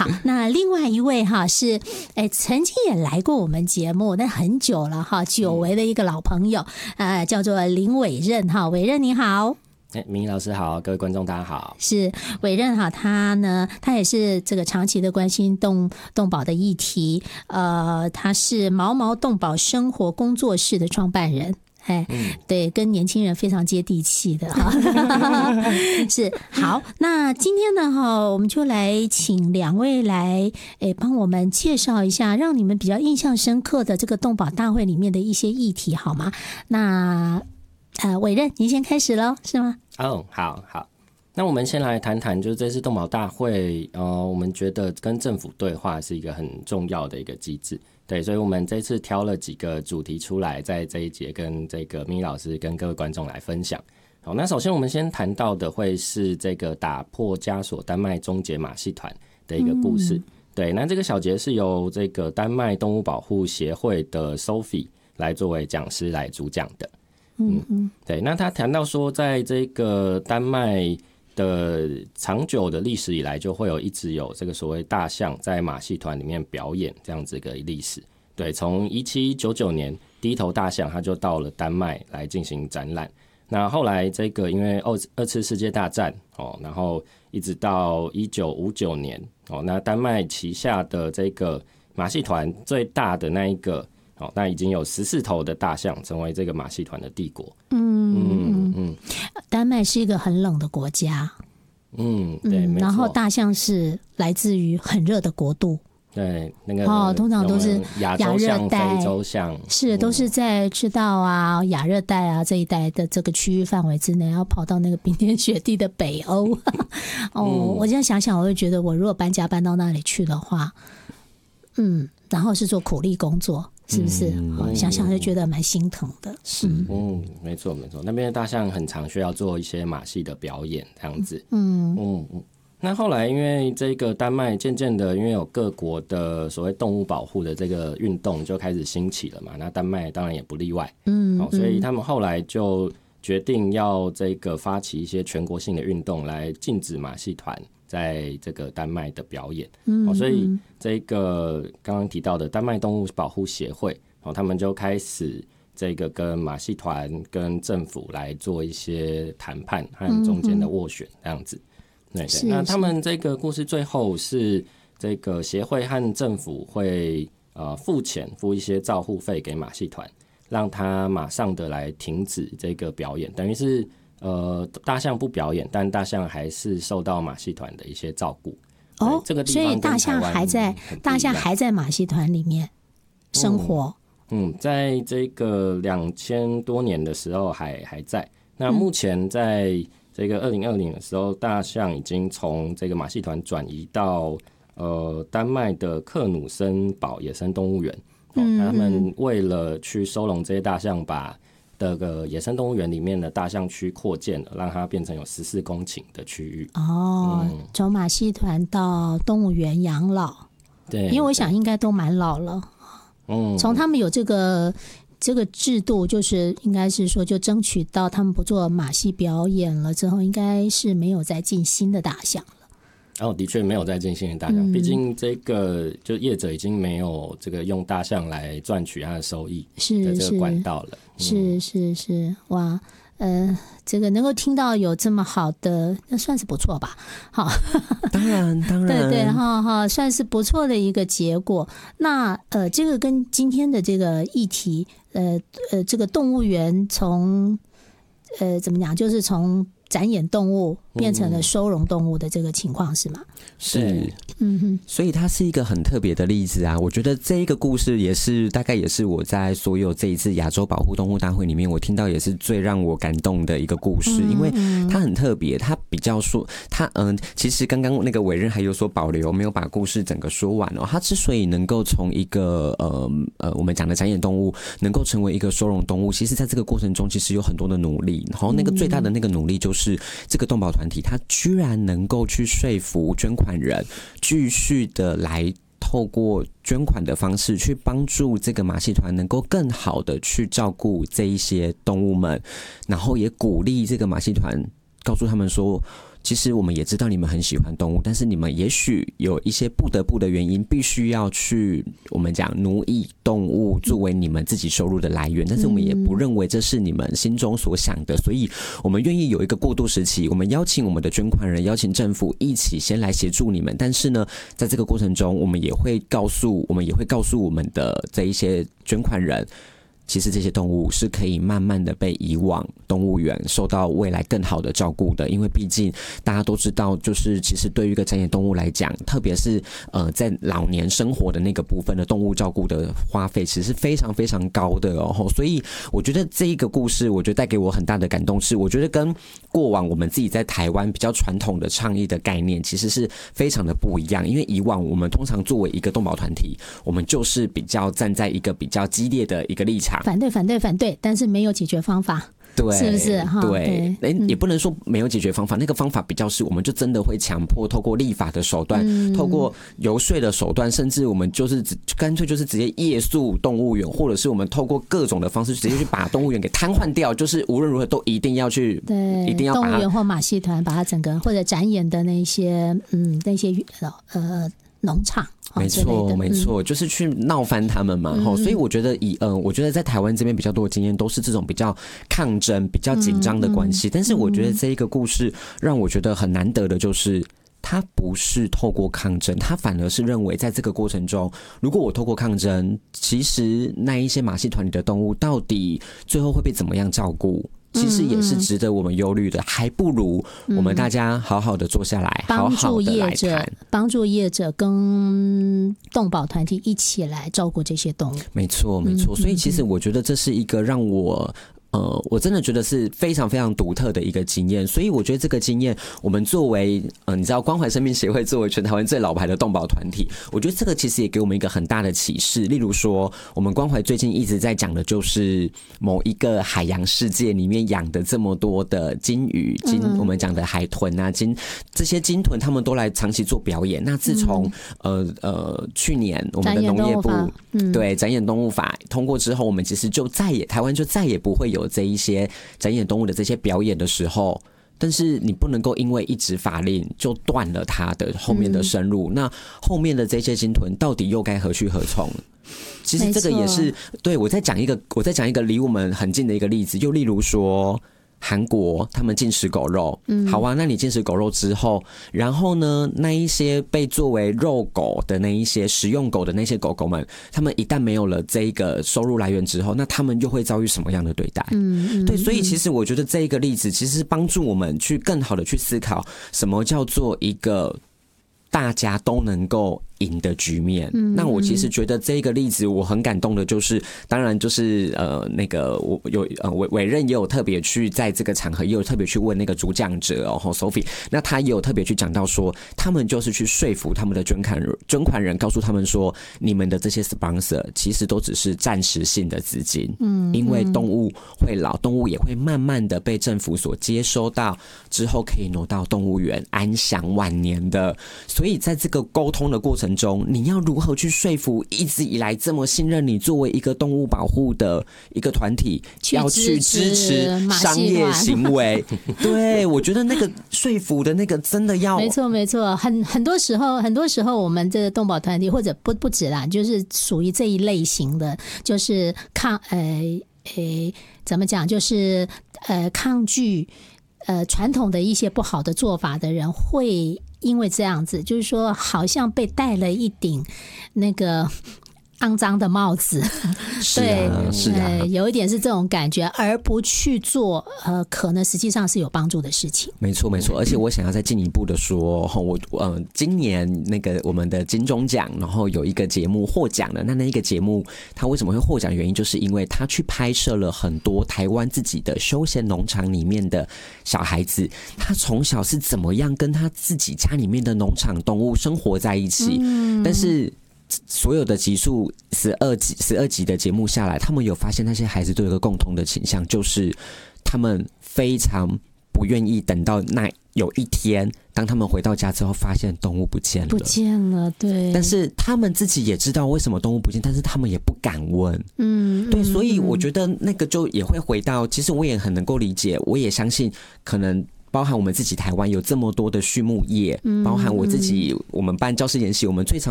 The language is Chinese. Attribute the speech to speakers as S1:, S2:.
S1: 好，那另外一位哈是曾经也来过我们节目，但很久了哈，久违的一个老朋友，叫做林伟任哈，伟任你好。
S2: 明仪老师好，各位观众大家好。
S1: 是伟任哈，他也是这个长期的关心动保的议题，他是毛毛动保生活工作室的创办人。对，跟年轻人非常接地气的哈。是好，那今天呢哈，我们就来请两位来帮我们介绍一下，让你们比较印象深刻的这个动保大会里面的一些议题好吗？那伟任，您先开始咯，是吗？
S2: 好。那我们先来谈谈，就是这次动保大会，我们觉得跟政府对话是一个很重要的一个机制。对，所以我们这次挑了几个主题出来，在这一节跟这个明仪老师跟各位观众来分享。好，那首先我们先谈到的会是这个打破枷锁丹麦终结马戏团的一个故事。对，那这个小节是由这个丹麦动物保护协会的 Sophie 来作为讲师来主讲的。对，那他谈到说，在这个丹麦的长久的历史以来，就会一直有这个所谓大象在马戏团里面表演这样子一个历史。对，从1799年第一头大象它就到了丹麦来进行展览。那后来这个因为二次世界大战然后一直到1959年那丹麦旗下的这个马戏团最大的那一个那已经有14头的大象成为这个马戏团的帝国。
S1: 丹麦是一个很冷的国家。
S2: 对，
S1: 然后大象是来自于很热的国度。
S2: 对，那个
S1: 通常都是
S2: 亚洲象、非洲象，
S1: 是都是在赤道啊、亚热带啊这一带的这个区域范围之内，要跑到那个冰天雪地的北欧。我现在想想，我会觉得，我如果搬家搬到那里去的话，然后是做苦力工作。是不是？想想就觉得蛮心疼的。
S2: 是，没错。那边的大象很常需要做一些马戏的表演，这样子。那后来因为这个丹麦渐渐的，因为有各国的所谓动物保护的这个运动就开始兴起了嘛，那丹麦当然也不例外。所以他们后来就决定要这个发起一些全国性的运动，来禁止马戏团在这个丹麦的表演。所以这个刚刚提到的丹麦动物保护协会，他们就开始这个跟马戏团跟政府来做一些谈判和中间的斡旋这样子。对，那他们这个故事最后是这个协会和政府会付一些照护费给马戏团，让他马上的来停止这个表演，等于是大象不表演，但大象还是受到马戏团的一些照顾。这个地方
S1: 所以大象还在马戏团里面生活。
S2: 在这个2000多年的时候还在。那目前在这个2020的时候，大象已经从这个马戏团转移到丹麦的克努森堡野生动物园。他们为了去收容这些大象，把这个野生动物园里面的大象区扩建了，让它变成有14公顷的区域。从马戏团到动物园养老。对，因
S1: 为我想应该都蛮老了。从他们有这个制度，就是应该是说就争取到他们不做马戏表演了之后，应该是没有再进新的大象了。
S2: 的确没有再进新的大象，毕竟这个就业者已经没有这个用大象来赚取它的收益的这个管道了。
S1: 是，哇，这个能够听到有这么好的，那算是不错吧？好，
S3: 当然，
S1: 对，算是不错的一个结果。那这个跟今天的这个议题，这个动物园从怎么讲，就是从展演动物变成了收容动物的这个情况是吗？
S3: 是，所以它是一个很特别的例子啊。我觉得这一个故事大概也是我在所有这一次亚洲保护动物大会里面，我听到也是最让我感动的一个故事，因为它很特别，它比较说它其实刚刚那个伟任还有所保留，没有把故事整个说完哦。它之所以能够从一个我们讲的展演动物能够成为一个收容动物，其实在这个过程中其实有很多的努力，然后那个最大的那个努力就是这个动保团体它居然能够去说服捐款人继续的来透过捐款的方式去帮助这个马戏团能够更好的去照顾这一些动物们，然后也鼓励这个马戏团告诉他们说其实我们也知道你们很喜欢动物，但是你们也许有一些不得不的原因，必须要去我们讲奴役动物作为你们自己收入的来源，但是我们也不认为这是你们心中所想的，所以我们愿意有一个过渡时期，我们邀请我们的捐款人，邀请政府一起先来协助你们，但是呢，在这个过程中，我们也会告诉我们的这一些捐款人。其实这些动物是可以慢慢的被移往动物园，受到未来更好的照顾的。因为毕竟大家都知道，就是其实对于一个展演动物来讲，特别是在老年生活的那个部分的动物照顾的花费，其实是非常非常高的哦。所以我觉得这一个故事，我觉得带给我很大的感动是，我觉得跟过往我们自己在台湾比较传统的倡议的概念，其实是非常的不一样。因为以往我们通常作为一个动保团体，我们就是比较站在一个比较激烈的一个立场。
S1: 反对，但是没有解决方法。
S3: 对，
S1: 是不是？
S3: 对，也不能说没有解决方法，那个方法比较是，我们就真的会强迫透过立法的手段，透过游说的手段，甚至我们就是干脆就是直接夜宿动物园，或者是我们透过各种的方式直接去把动物园给瘫痪掉，就是无论如何都一定要去，
S1: 对，
S3: 一定要把它
S1: 动物园或马戏团把它整个或者展演的那些农场。
S3: 没错，就是去闹翻他们嘛。所以我觉得我觉得在台湾这边比较多的经验都是这种比较抗争、比较紧张的关系。但是我觉得这一个故事让我觉得很难得的就是。他不是透过抗争，他反而是认为在这个过程中，如果我透过抗争，其实那一些马戏团里的动物到底最后会被怎么样照顾？其实也是值得我们忧虑的，还不如我们大家好好的坐下来，好好的来谈，
S1: 帮助业者跟动保团体一起来照顾这些动物。
S3: 没错，所以其实我觉得这是一个让我真的觉得是非常非常独特的一个经验，所以我觉得这个经验，我们作为你知道关怀生命协会作为全台湾最老牌的动保团体，我觉得这个其实也给我们一个很大的启示。例如说，我们关怀最近一直在讲的就是某一个海洋世界里面养的这么多的金鱼、我们讲的海豚啊、这些鲸豚，他们都来长期做表演。那自从去年我们的农业部对展演动物法通过之后，我们其实台湾就再也不会有这一些展演动物的这些表演的时候，但是你不能够因为一纸法令就断了它的后面的生路，那后面的这些鲸豚到底又该何去何从？其实这个也是对我再讲一个离我们很近的一个例子，就例如说。韩国他们禁食狗肉，好啊，那你禁食狗肉之后，然后呢，那一些被作为肉狗的那一些食用狗的那些狗狗们，他们一旦没有了这一个收入来源之后，那他们又会遭遇什么样的对待？对，所以其实我觉得这一个例子其实是帮助我们去更好的去思考什么叫做一个大家都能够赢的局面。那我其实觉得这个例子我很感动的就是，当然就是那个我有委任也有特别去在这个场合也有特别去问那个主讲者Sophie， 那他也有特别去讲到说，他们就是去说服他们的捐款人，告诉他们说，你们的这些 sponsor 其实都只是暂时性的资金，因为动物会老，动物也会慢慢的被政府所接收到，之后可以挪到动物园安享晚年的。所以在这个沟通的过程中，你要如何去说服一直以来这么信任你作为一个动物保护的一个团体要去支持商业行为？对，我觉得那个说服的那个真的要
S1: 没错，很多时候我们这个动保团体或者不止啦，就是属于这一类型的，就是怎么讲，就是抗拒传统的一些不好的做法的人会。因为这样子，就是说，好像被戴了一顶那个肮脏的帽子，对，有一点是这种感觉，而不去做可能实际上是有帮助的事情。
S3: 没错，而且我想要再进一步的说，今年那个我们的金钟奖，然后有一个节目获奖了。那一个节目它为什么会获奖的原因，就是因为他去拍摄了很多台湾自己的休闲农场里面的小孩子，他从小是怎么样跟他自己家里面的农场动物生活在一起，但是。所有的集数12集的节目下来，他们有发现那些孩子都有一个共同的倾向，就是他们非常不愿意等到那有一天，当他们回到家之后，发现动物不见了，
S1: 对。
S3: 但是他们自己也知道为什么动物不见，但是他们也不敢问，对。所以我觉得那个就也会回到，其实我也很能够理解，我也相信可能。 包含我们自己台湾有这么多的畜牧业，包含我自己我们办教师研习，我们最常